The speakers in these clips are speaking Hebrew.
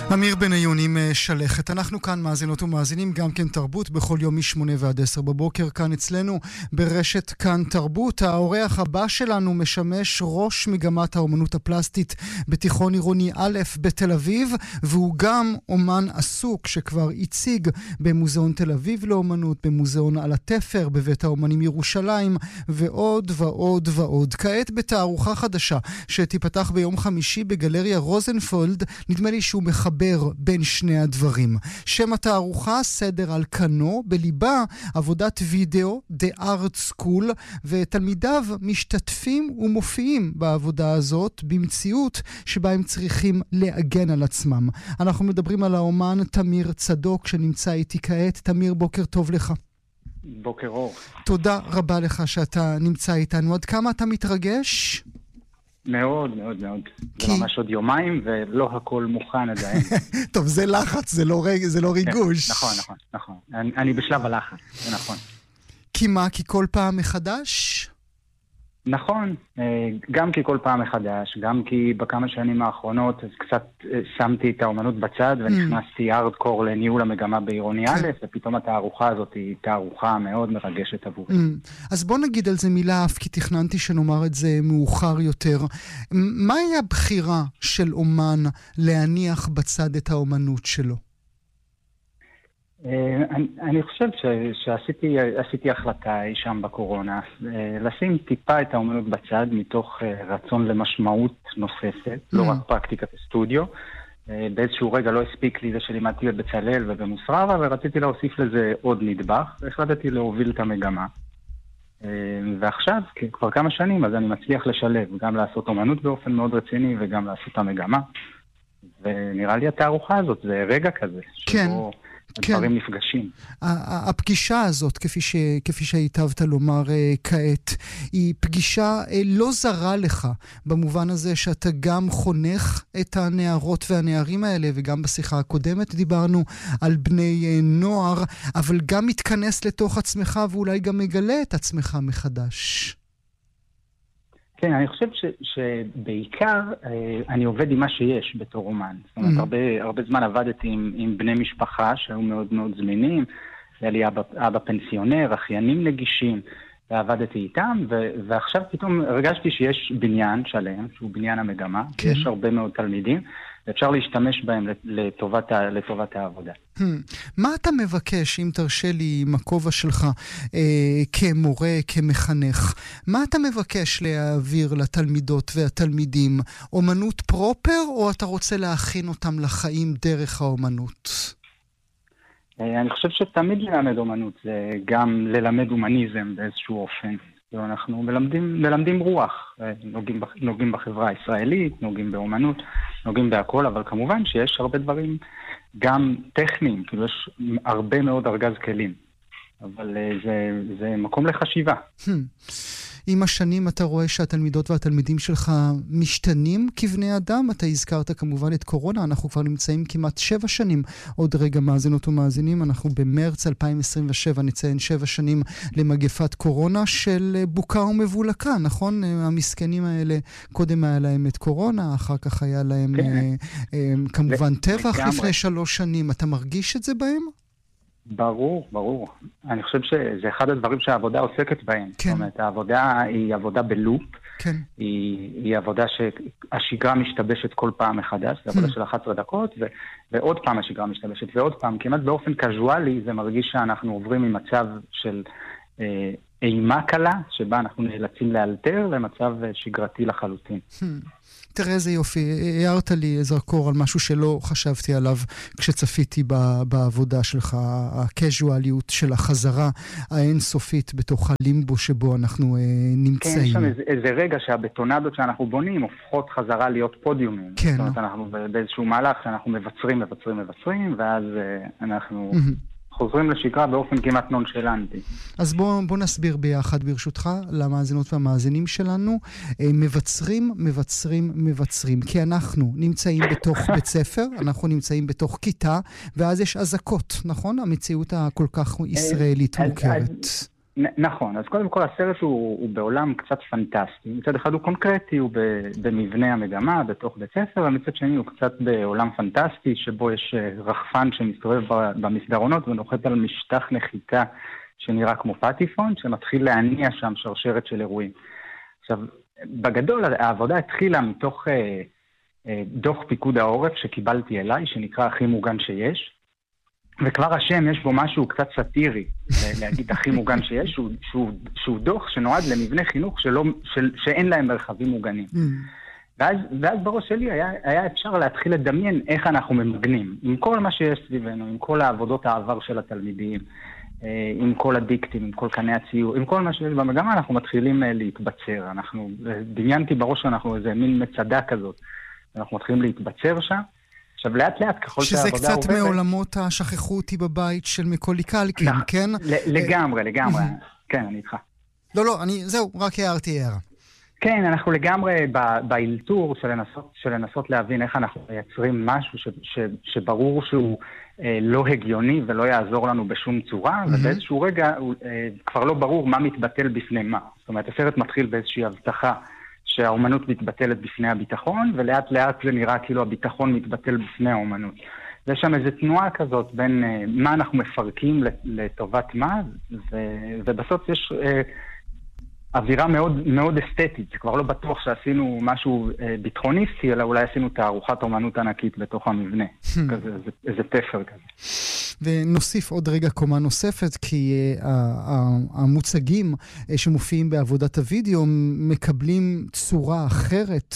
אמיר בניון עם שלכת. אנחנו כאן מאזינות ומאזינים גם כן תרבות בכל יום מ-8 ועד 10 בבוקר כאן אצלנו ברשת כאן תרבות. האורח הבא שלנו משמש ראש מגמת האומנות הפלסטית בתיכון עירוני א' בתל אביב, והוא גם אומן עסוק שכבר הציג במוזיאון תל אביב לאומנות, במוזיאון על התפר, בבית האומנים ירושלים ועוד ועוד ועוד. כעת בתערוכה חדשה שתיפתח ביום חמישי בגלריה רוזנפולד, נדמה לי שהוא מחבר בין שני הדברים. שם התערוכה סדר על כנו, בליבה עבודת וידאו, The Art School, ותלמידיו משתתפים ומופיעים בעבודה הזאת במציאות שבה הם צריכים להגן על עצמם. אנחנו מדברים על האומן תמיר צדוק שנמצא איתי כעת. תמיר, בוקר טוב לך. בוקר אור. תודה רבה לך שאתה נמצא איתנו. עד כמה אתה מתרגש? מאוד, מאוד, מאוד. זה ממש עוד יומיים, ולא הכל מוכן עדיין. טוב, זה לחץ, זה לא ריגוש. נכון. אני בשלב הלחץ, זה נכון. כי מה? כי כל פעם מחדש? נכון, גם כי כל פעם מחדש, גם כי בכמה שנים האחרונות אז קצת שמתי את האומנות בצד ונכנסתי ארדקור לניהול המגמה בעירוני א', ופתאום התערוכה הזאת היא תערוכה מאוד מרגשת עבורי. אז בוא נגיד על זה מילה אף, כי תכננתי שנאמר את זה מאוחר יותר. מהי הבחירה של אומן להניח בצד את האומנות שלו? אני חושב שעשיתי החלטה שם בקורונה, לשים טיפה את האומנות בצד מתוך רצון למשמעות נוספת, לא רק פרקטיקת סטודיו. באיזשהו רגע לא הספיק לי זה שלימדתי בבצלאל ובמוסרבה, ורציתי להוסיף לזה עוד נדבך, והחלטתי להוביל את המגמה. ועכשיו, כבר כמה שנים, אז אני מצליח לשלב, גם לעשות אומנות באופן מאוד רציני וגם לעשות את המגמה. ונראה לי התערוכה הזאת, זה רגע כזה, שבו הדברים נפגשים. הפגישה הזאת, כפי שהיטבת לומר כעת, היא פגישה לא זרה לך, במובן הזה שאתה גם חונך את הנערות והנערים האלה, וגם בשיחה הקודמת דיברנו על בני נוער, אבל גם מתכנס לתוך עצמך ואולי גם מגלה את עצמך מחדש. כן, אני חושב שבעיקר אני עובד עם מה שיש בתור אומן. זאת אומרת, הרבה זמן עבדתי עם בני משפחה שהיו מאוד מאוד זמינים, היה לי אבא פנסיונר, אחיינים נגישים, ועבדתי איתם, ועכשיו פתאום הרגשתי שיש בניין שלם, שהוא בניין המגמה, יש הרבה מאוד תלמידים, ואפשר להשתמש בהם לטובת העבודה. מה אתה מבקש, אם תרשה לי עם הכובע שלך, כמורה, כמחנך? מה אתה מבקש להעביר לתלמידות והתלמידים? אומנות פרופר, או אתה רוצה להכין אותם לחיים דרך האומנות? אני חושב שתמיד ללמד אומנות זה גם ללמד הומניזם באיזשהו אופן. אנחנו מלמדים רוח, נוגעים בחברה הישראלית, נוגעים באומנות, נוגעים בהכל, אבל כמובן שיש הרבה דברים גם טכניים, כאילו יש הרבה מאוד ארגז כלים, אבל זה מקום לחשיבה. עם השנים אתה רואה שהתלמידות והתלמידים שלך משתנים כבני אדם. אתה הזכרת כמובן את קורונה, אנחנו כבר נמצאים כמעט 7 שנים, עוד רגע מאזינות ומאזינים, אנחנו במרץ 2027 נציין 7 שנים למגפת קורונה של בוקה ומבולקה, נכון? המסכנים האלה, קודם היה להם את קורונה, אחר כך היה להם כמובן טבח לפני 3 שנים. אתה מרגיש את זה בהם? ברור. אני חושב שזה אחד הדברים שהעבודה עוסקת בהם. זאת אומרת, העבודה היא עבודה בלופ. היא עבודה שהשגרה משתבשת כל פעם מחדש. זה עבודה של 11 דקות, ועוד פעם השגרה משתבשת, ועוד פעם. כמעט באופן קזואלי זה מרגיש שאנחנו עוברים ממצב של אימה קלה, שבה אנחנו נאלצים לאלתר, למצב שגרתי לחלוטין. תראה איזה יופי, הערת לי זרקור על משהו שלא חשבתי עליו כשצפיתי בעבודה שלך, הקזואליות של החזרה האינסופית בתוך הלימבו שבו אנחנו נמצאים. כן, יש שם איזה רגע שהבטונדות שאנחנו בונים הופכות חזרה להיות פודיומים. כן. זאת אומרת, אנחנו באיזשהו מהלך שאנחנו מבצרים, ואז אנחנו חוזרים לשגרה באופן כמעט נונשלנטי. אז בוא נסביר ביחד ברשותך למאזינות והמאזינים שלנו. מבצרים, כי אנחנו נמצאים בתוך בית ספר, אנחנו נמצאים בתוך כיתה, ואז יש אזעקות, נכון? המציאות הכל כך ישראלית מוכרת. נכון, אז קודם כל הסרט הוא בעולם קצת פנטסטי. מצד אחד הוא קונקרטי, הוא במבנה המגמה, בתוך בית ספר, ומצד שני הוא קצת בעולם פנטסטי, שבו יש רחפן שמסתובב במסדרונות ונוחת על משטח נחיתה שנראה כמו פטיפון, שמתחיל להניע שם שרשרת של אירועים. עכשיו, בגדול העבודה התחילה מתוך דוח פיקוד העורף שקיבלתי אליי, שנקרא הכי מוגן שיש, וכבר השם יש בו משהו קצת סטירי, להגיד הכי מוגן שיש, שהוא דוח שנועד למבנה חינוך שאין להם מרחבים מוגנים. ואז בראש שלי היה אפשר להתחיל לדמיין איך אנחנו ממגנים, עם כל מה שיש סביבנו, עם כל העבודות העבר של התלמידים, עם כל הדיקטים, עם כל קני הציור, עם כל מה שיש במגמה, אנחנו מתחילים להתבצר. דמיינתי בראש שאנחנו איזה מין מצדה כזאת, אנחנו מתחילים להתבצר שם, עכשיו לאט לאט ככל שהעבודה עובדת... שזה קצת מעולמות השכחו אותי בבית של מקולי קלקין, כן? לגמרי. כן, אני איתך. לא, זהו, רק הערתי הערה. כן, אנחנו לגמרי באילתור של לנסות להבין איך אנחנו מייצרים משהו שברור שהוא לא הגיוני ולא יעזור לנו בשום צורה, ובאיזשהו רגע כבר לא ברור מה מתבטל בפני מה. זאת אומרת, הסרט מתחיל באיזושהי הבטחה שהאומנות מתבטלת בפני הביטחון, ולאט לאט זה נראה כאילו הביטחון מתבטל בפני האומנות. יש שם איזו תנועה כזאת בין מה אנחנו מפרקים לטובת מה, ובסוף יש אווירה מאוד, מאוד אסתטית. זה כבר לא בטוח שעשינו משהו ביטחוניסטי, אלא אולי עשינו תערוכת אומנות ענקית בתוך המבנה. איזה תפר כזה. ונוסיף עוד רגע קומה נוספת, כי המוצגים שמופיעים בעבודת הוידאו מקבלים צורה אחרת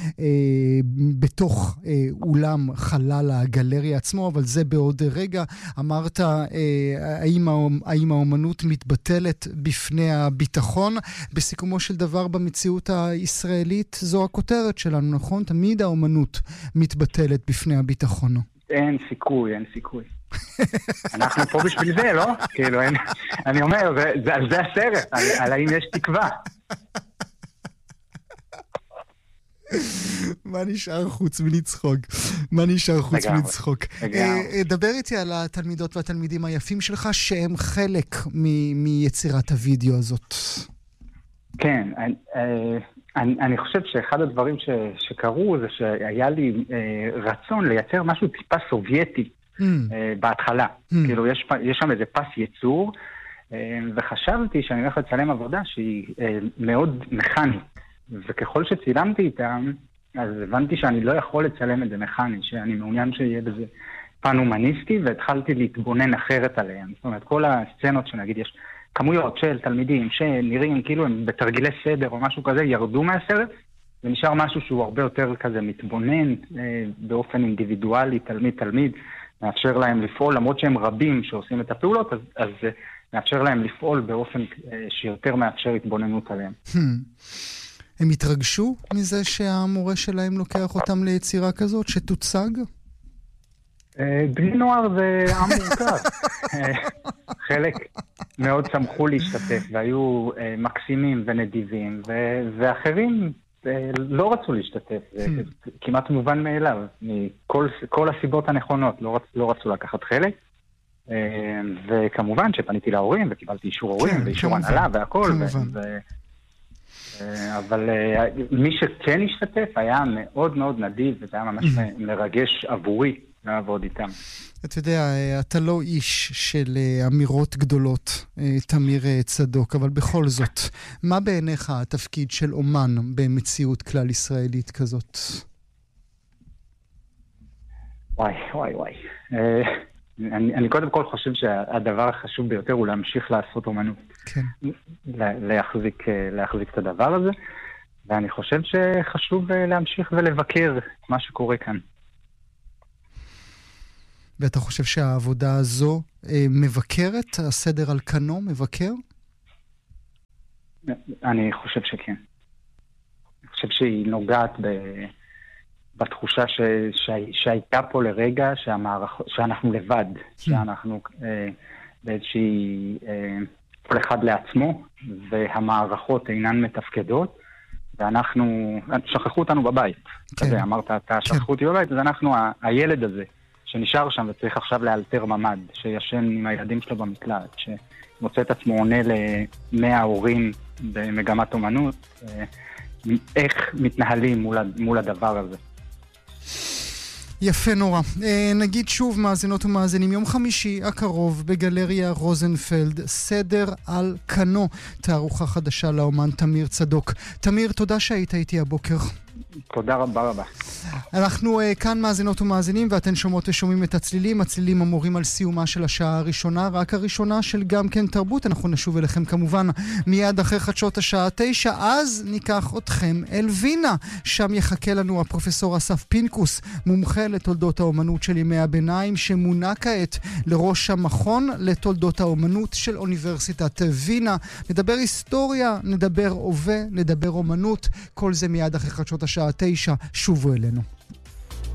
בתוך אולם חלל הגלריה עצמו, אבל זה בעוד רגע. אמרת, האם האומנות מתבטלת בפני הביטחון? בסיכומו של דבר במציאות הישראלית זו הכותרת שלנו, נכון? תמיד האומנות מתבטלת בפני הביטחון. אין סיכוי. אנחנו פה בשביל זה, לא? כאילו, אני אומר, זה הסרט, על האם יש תקווה. מה נשאר חוץ מלצחוק? דבר איתי על התלמידות והתלמידים היפים שלך, שהם חלק מיצירת הוידאו הזאת. כן, אני חושב שאחד הדברים שקרו זה שהיה לי רצון לייצר משהו טיפה סובייטי בהתחלה. כאילו יש שם איזה פס ייצור, וחשבתי שאני הולך לצלם עבודה שהיא מאוד מכנית, וככל שצילמתי איתם, אז הבנתי שאני לא יכול לצלם את זה מכני, שאני מעוניין שיהיה בזה פן הומניסטי, והתחלתי להתבונן אחרת עליהם. זאת אומרת, כל הסצנות שנגיד יש כמויות של תלמידים שנראים כאילו הם בתרגילי סדר או משהו כזה, ירדו מהסרט, ונשאר משהו שהוא הרבה יותר כזה מתבונן באופן אינדיבידואלי, תלמיד, מאפשר להם לפעול, למרות שהם רבים שעושים את הפעולות, אז מאפשר להם לפעול באופן שיותר מאפשר התבוננות עליהם. הם התרגשו מזה שהמורה שלהם לוקח אותם ליצירה כזאת, שתוצג? בני נוער זה עם מורכב. חלק מאוד שמחו להשתתף, והיו מקסימים ונדיבים, ואחרים לא רצו להשתתף. זה כמעט מובן מאליו, מכל הסיבות הנכונות, לא רצו לקחת חלק. וכמובן שפניתי להורים, וקיבלתי אישור הורים, ואישור הנהלה והכל. אבל מי שכן השתתף היה מאוד מאוד נדיב, וזה היה ממש מרגש עבורי לעבוד איתם. אתה יודע, אתה לא איש של אמירות גדולות, תמיר צדוק, אבל בכל זאת, מה בעיניך התפקיד של אומן במציאות כלל ישראלית כזאת? וואי. אני קודם כל חושב שהדבר החשוב ביותר הוא להמשיך לעשות אומנות. כן. להחזיק את הדבר הזה, ואני חושב שחשוב להמשיך ולבקר מה שקורה כאן. ואתה חושב שהעבודה הזו מבקרת? הסדר על כנו מבקר? אני חושב שכן. אני חושב שהיא נוגעת בתחושה שהייתה פה לרגע, שאנחנו לבד, שאנחנו באיזושהי כל אחד לעצמו, והמערכות אינן מתפקדות, ואנחנו, שכחו אותנו בבית. כזה, אמרת, אתה שכחו אותי בבית, אז אנחנו, הילד הזה, שנשאר שם וצריך עכשיו לאלתר ממד, שישן עם הילדים שלו במקלט, שמוצא את עצמו עונה ל100 הורים במגמת אומנות, איך מתנהלים מול הדבר הזה. יפה נורא. נגיד שוב, מאזינות ומאזינים, יום חמישי הקרוב בגלריה רוזנפלד, סדר על קנו, תערוכה חדשה לאומן תמיר צדוק. תמיר, תודה שהיית איתי הבוקר. תודה רבה רבה. אנחנו כאן מאזינות ומאזינים, ואתן שומעות ושומעים את הצלילים המורים על סיומה של השעה הראשונה, רק הראשונה של גם כן תרבות. אנחנו נשוב אליכם כמובן מיד אחרי חדשות השעה 9, אז ניקח אתכם אל וינה, שם יחכה לנו הפרופסור אסף פינקוס, מומחה לתולדות האומנות של ימי הביניים, שמונה כעת לראש המכון לתולדות האומנות של אוניברסיטת וינה. נדבר היסטוריה, נדבר הווה, נדבר אומנות, כל זה מיד אחרי חדשות השעה 9, שובו אלינו.